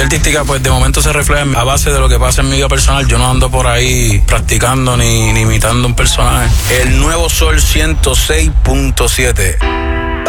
artística, pues de momento se refleja a base de lo que pasa en mi vida personal. Yo no ando por ahí practicando ni imitando un personaje. El Nuevo Sol 106.7.